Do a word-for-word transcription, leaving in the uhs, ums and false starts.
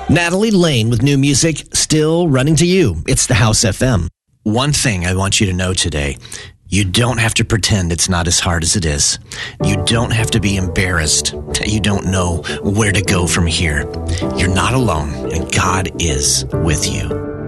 Natalie Lane with new music, still running to you. It's the House F M. One thing I want you to know today. You don't have to pretend it's not as hard as it is. You don't have to be embarrassed that you don't know where to go from here. You're not alone, and God is with you.